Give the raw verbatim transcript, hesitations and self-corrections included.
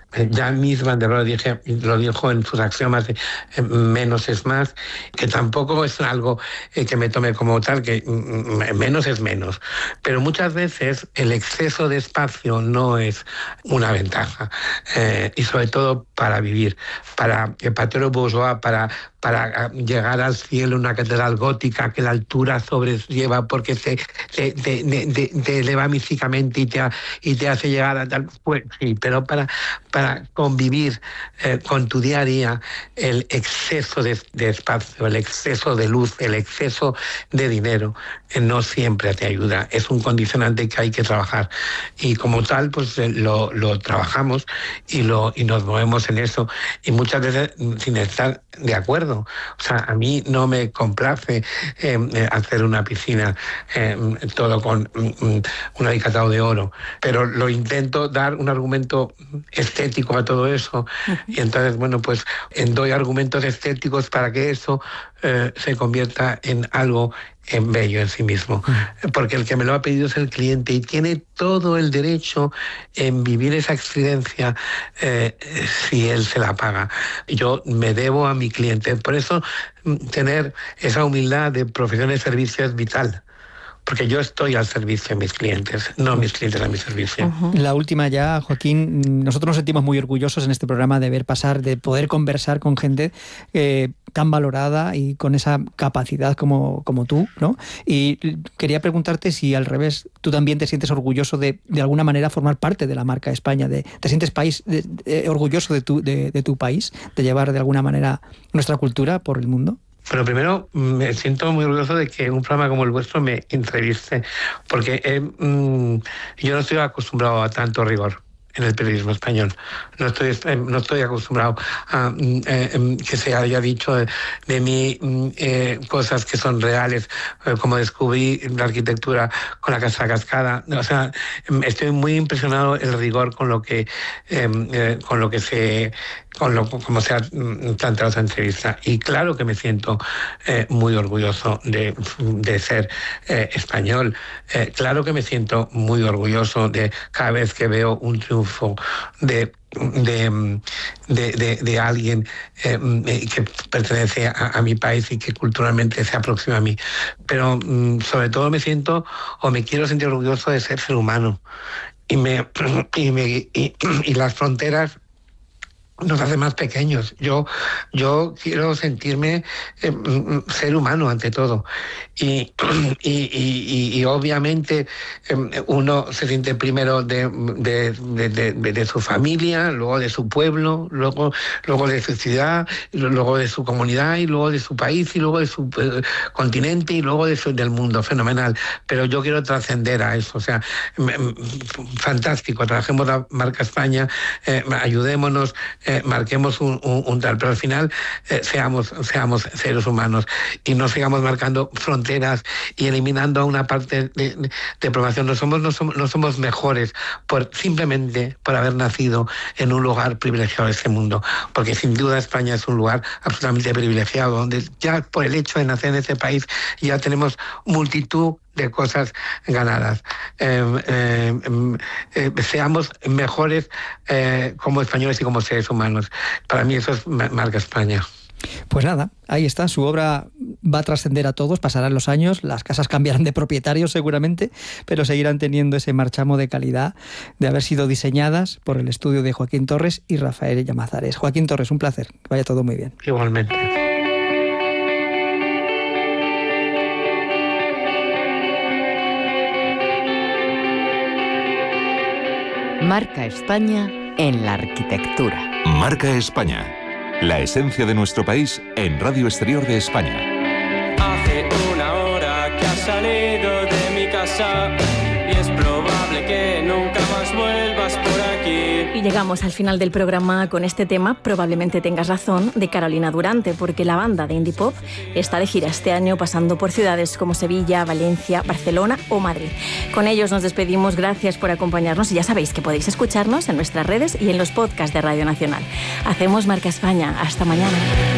Ya misma de lo, dije, lo dijo en sus axiomas de eh, menos es más, que tampoco es algo eh, que me tome como tal, que mm, menos es menos. Pero muchas veces el exceso de espacio no es una ventaja. Eh, y sobre todo para vivir. Para el Patero Bourgeois, para, para llegar al cielo, una catedral gótica que la altura sobrelleva porque se, se te, te, te eleva místicamente y te, y te hace llegar a tal... Pues sí, pero para... para para convivir eh, con tu día a día, el exceso de, de espacio, el exceso de luz, el exceso de dinero, eh, no siempre te ayuda. Es un condicionante que hay que trabajar. Y como tal, pues eh, lo, lo trabajamos y, lo, y nos movemos en eso. Y muchas veces sin estar de acuerdo. O sea, a mí no me complace eh, hacer una piscina eh, todo con um, un alicatado de oro, pero lo intento dar un argumento estético a todo eso, uh-huh. Y entonces, bueno, pues doy argumentos estéticos para que eso eh, se convierta en algo en bello en sí mismo, uh-huh. Porque el que me lo ha pedido es el cliente y tiene todo el derecho en vivir esa experiencia eh, si él se la paga. Yo me debo a mi cliente, por eso tener esa humildad de profesión de servicio es vital. Porque yo estoy al servicio de mis clientes, no mis clientes a mi servicio. Uh-huh. La última ya, Joaquín, nosotros nos sentimos muy orgullosos en este programa de ver pasar, de poder conversar con gente eh, tan valorada y con esa capacidad como, como tú, ¿no? Y quería preguntarte si al revés tú también te sientes orgulloso de, de alguna manera, formar parte de la marca España, de, te sientes país, de, de, orgulloso de tu, de, de tu país, de llevar de alguna manera nuestra cultura por el mundo. Pero primero me siento muy orgulloso de que un programa como el vuestro me entreviste, porque eh, mmm, yo no estoy acostumbrado a tanto rigor en el periodismo español. No estoy, no estoy acostumbrado a eh, que se haya dicho de, de mí eh, cosas que son reales, eh, como descubrí la arquitectura con la Casa Cascada. O sea, estoy muy impresionado el rigor con lo que, eh, eh, con lo que se... con lo como se ha planteado esa entrevista. Y claro que me siento eh, muy orgulloso de, de ser eh, español. Eh, claro que me siento muy orgulloso de cada vez que veo un triunfo de De, de, de, de alguien eh, que pertenece a, a mi país y que culturalmente se aproxima a mí. Pero mm, sobre todo me siento o me quiero sentir orgulloso de ser ser humano. Y, me, y, me, y, y las fronteras nos hace más pequeños. Yo, yo quiero sentirme eh, ser humano ante todo. Y, y, y, y obviamente eh, uno se siente primero de, de, de, de, de su familia, luego de su pueblo, luego, luego de su ciudad, luego de su comunidad, y luego de su país, y luego de su eh, continente, y luego de su, del mundo. Fenomenal. Pero yo quiero trascender a eso. O sea, fantástico. Trabajemos la marca España, eh, ayudémonos, Eh, marquemos un, un, un tal, pero al final eh, seamos, seamos seres humanos y no sigamos marcando fronteras y eliminando a una parte de, de, de población. No somos, no, somos, no somos mejores por, simplemente por haber nacido en un lugar privilegiado de este mundo, porque sin duda España es un lugar absolutamente privilegiado, donde ya por el hecho de nacer en ese país ya tenemos multitud de cosas ganadas. Eh, eh, eh, seamos mejores eh, como españoles y como seres humanos. Para mí eso es marca España. Pues nada, ahí está, su obra va a trascender a todos, pasarán los años, las casas cambiarán de propietarios seguramente, pero seguirán teniendo ese marchamo de calidad de haber sido diseñadas por el estudio de Joaquín Torres y Rafael Llamazares. Joaquín Torres, un placer, que vaya todo muy bien. Igualmente. Marca España en la arquitectura. Marca España. La esencia de nuestro país en Radio Exterior de España. Hace una hora que has salido de mi casa y es probable que nunca más vuelvas por aquí. Y llegamos al final del programa con este tema, probablemente tengas razón, de Carolina Durante, porque la banda de indie pop está de gira este año pasando por ciudades como Sevilla, Valencia, Barcelona o Madrid. Con ellos nos despedimos, gracias por acompañarnos y ya sabéis que podéis escucharnos en nuestras redes y en los podcasts de Radio Nacional. Hacemos Marca España, hasta mañana.